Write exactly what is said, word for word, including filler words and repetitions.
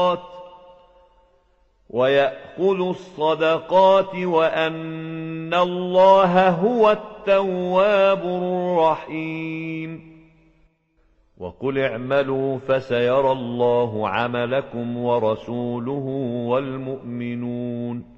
ويأخذ الصدقات وأن الله هو التواب الرحيم. وقل اعملوا فسيرى الله عملكم ورسوله والمؤمنون